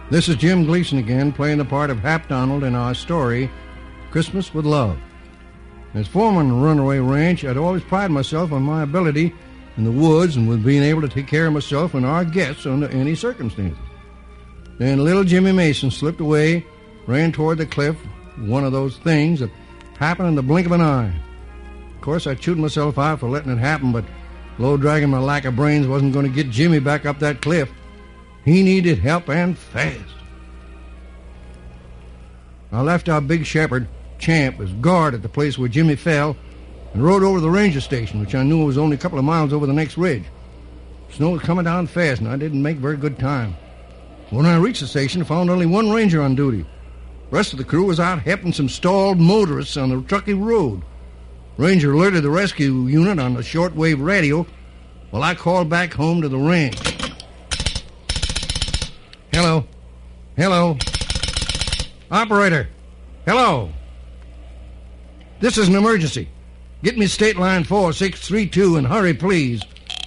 This is Jim Gleason again, playing the part of Hap Donald in our story, Christmas with Love. As foreman of the Runaway Ranch, I'd always prided myself on my ability in the woods and with being able to take care of myself and our guests under any circumstances. Then little Jimmy Mason slipped away, ran toward the cliff, one of those things that happen in the blink of an eye. Of course, I chewed myself out for letting it happen, but low-dragging my lack of brains wasn't going to get Jimmy back up that cliff. He needed help, and fast. I left our big shepherd, Champ, as guard at the place where Jimmy fell and rode over to the ranger station, which I knew was only a couple of miles over the next ridge. Snow was coming down fast, and I didn't make very good time. When I reached the station, I found only one ranger on duty. The rest of the crew was out helping some stalled motorists on the Truckee Road. Ranger alerted the rescue unit on the shortwave radio while I called back home to the ranch. Hello? Hello? Operator? Hello? This is an emergency. Get me State Line 4632 and hurry, please.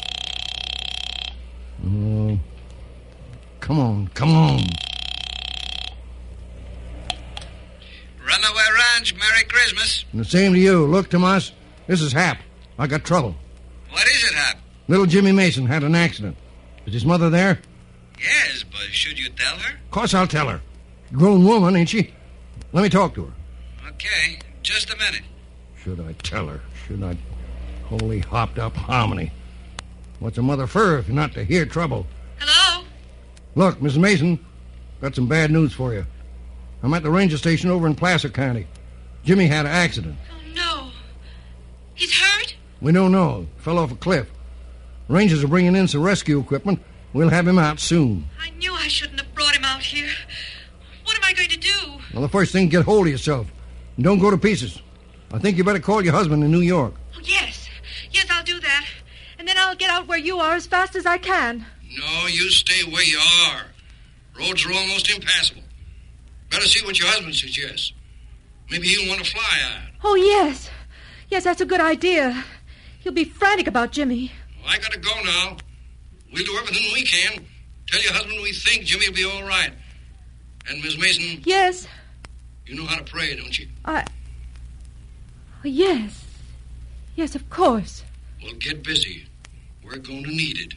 Oh, come on. Runaway Ranch, Merry Christmas. And the same to you. Look, Tomas, this is Hap. I got trouble. What is it, Hap? Little Jimmy Mason had an accident. Is his mother there? Yes, but should you tell her? Of course I'll tell her. Grown woman, ain't she? Let me talk to her. Okay, just a minute. Should I tell her? Should I? Holy hopped up hominy. What's a mother for if not to hear trouble? Hello? Look, Mrs. Mason, got some bad news for you. I'm at the ranger station over in Placer County. Jimmy had an accident. Oh, no. He's hurt? We don't know. Fell off a cliff. Rangers are bringing in some rescue equipment. We'll have him out soon. I knew I shouldn't have brought him out here. What am I going to do? Well, the first thing, get hold of yourself. And don't go to pieces. I think you better call your husband in New York. Oh, yes. Yes, I'll do that. And then I'll get out where you are as fast as I can. No, you stay where you are. Roads are almost impassable. Better see what your husband suggests. Maybe he'll want to fly out. Oh, yes. Yes, that's a good idea. He'll be frantic about Jimmy. Well, I gotta go now. We'll do everything we can. Tell your husband we think Jimmy will be all right. And, Miss Mason... Yes? You know how to pray, don't you? Oh, yes. Yes, of course. Well, get busy. We're going to need it.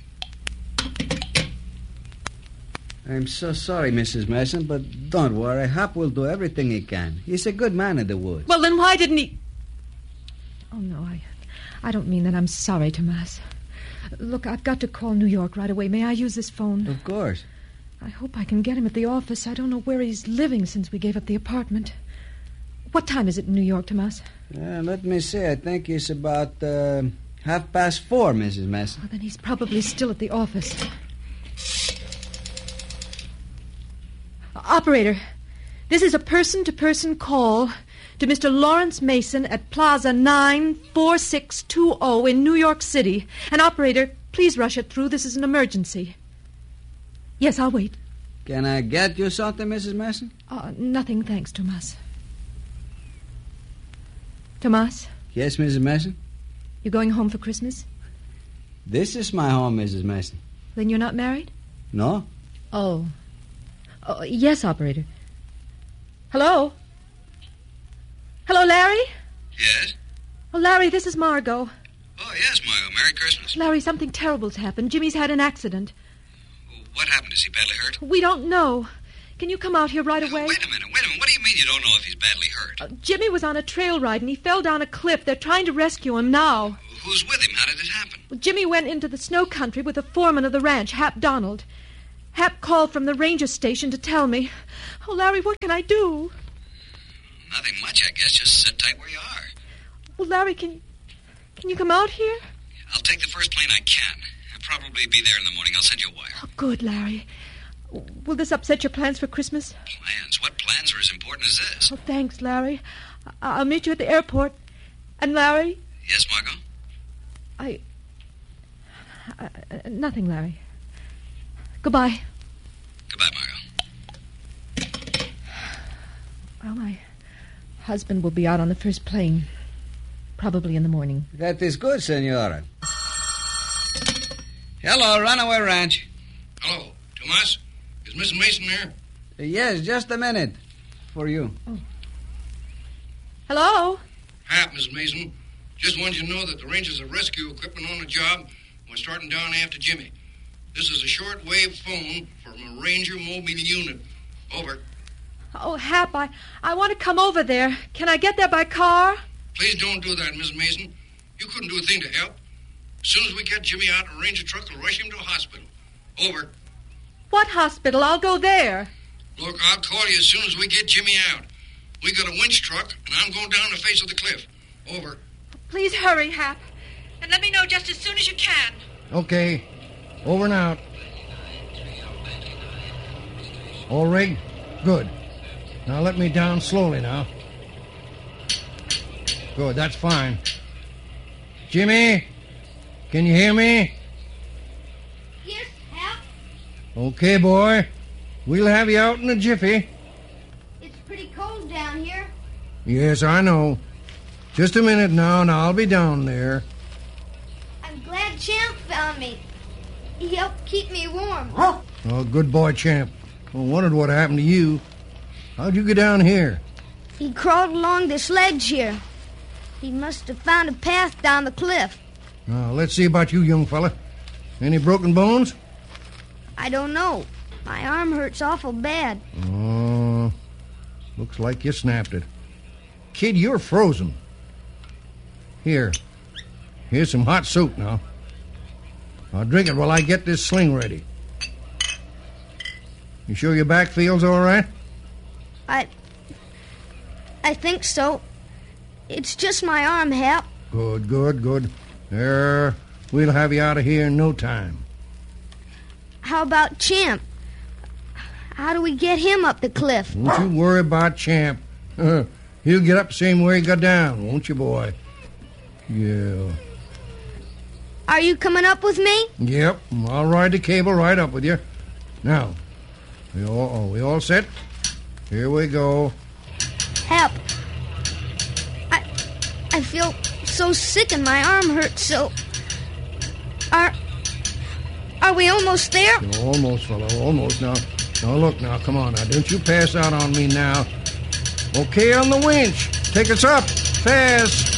I'm so sorry, Mrs. Mason, but don't worry. Hap will do everything he can. He's a good man in the woods. Well, then why didn't he... Oh, no, I don't mean that I'm sorry, Tomas. Look, I've got to call New York right away. May I use this phone? Of course. I hope I can get him at the office. I don't know where he's living since we gave up the apartment. What time is it in New York, Tomas? Let me see. I think it's about 4:30, Mrs. Mason. Well, then he's probably still at the office. Operator, this is a person-to-person call to Mr. Lawrence Mason at Plaza 94620 in New York City. And operator, please rush it through. This is an emergency. Yes, I'll wait. Can I get you something, Mrs. Mason? Nothing, thanks, Tomas. Tomas? Yes, Mrs. Mason? You going home for Christmas? This is my home, Mrs. Mason. Then you're not married? No. Oh, yes, operator. Hello? Hello, Larry? Yes? Oh, Larry, this is Margot. Oh, yes, Margot. Merry Christmas. Larry, something terrible's happened. Jimmy's had an accident. What happened? Is he badly hurt? We don't know. Can you come out here right away? Wait a minute. What do you mean you don't know if he's badly hurt? Jimmy was on a trail ride and he fell down a cliff. They're trying to rescue him now. Who's with him? How did it happen? Jimmy went into the snow country with the foreman of the ranch, Hap Donald. Hap called from the ranger station to tell me. Oh, Larry, what can I do? Nothing much, I guess. Just sit tight where you are. Well, Larry, can you come out here? I'll take the first plane I can. I'll probably be there in the morning. I'll send you a wire. Oh, good, Larry. Will this upset your plans for Christmas? Plans? What plans are as important as this? Oh, thanks, Larry. I'll meet you at the airport. And, Larry? Yes, Margot? Nothing, Larry. Goodbye. Goodbye, Margot. Well, my husband will be out on the first plane. Probably in the morning. That is good, Senora. Hello, Runaway Ranch. Hello, Tomas. Is Mrs. Mason there? Yes, just a minute. For you. Hello? Hap, Miss Mason. Just wanted you to know that the Rangers have rescue equipment on the job. We're starting down after Jimmy. This is a short-wave phone from a Ranger mobile unit. Over. Oh, Hap, I want to come over there. Can I get there by car? Please don't do that, Miss Mason. You couldn't do a thing to help. As soon as we get Jimmy out, a Ranger truck will rush him to a hospital. Over. What hospital? I'll go there. Look, I'll call you as soon as we get Jimmy out. We got a winch truck, and I'm going down the face of the cliff. Over. Please hurry, Hap. And let me know just as soon as you can. Okay. Over and out. All rigged? Good. Now let me down slowly now. Good, that's fine. Jimmy, can you hear me? Yes, Hap. Okay, boy. We'll have you out in a jiffy. It's pretty cold down here. Yes, I know. Just a minute now, and I'll be down there. I'm glad Champ found me. He helped keep me warm. Oh, good boy, Champ. I wondered what happened to you. How'd you get down here? He crawled along this ledge here. He must have found a path down the cliff. Now, let's see about you, young fella. Any broken bones? I don't know. My arm hurts awful bad. Oh, looks like you snapped it. Kid, you're frozen. Here's some hot soup now. I'll drink it while I get this sling ready. You sure your back feels all right? I think so. It's just my arm, Hap. Good. There, we'll have you out of here in no time. How about Champ? How do we get him up the cliff? Don't you worry about Champ. He'll get up the same way he got down, won't you, boy? Yeah. Are you coming up with me? Yep, I'll ride the cable right up with you. Now, we all set? Here we go. Hap, I feel so sick and my arm hurts so. Are we almost there? Almost, fellow, almost. Now, look now, come on now. Don't you pass out on me now. Okay, on the winch. Take us up. Fast.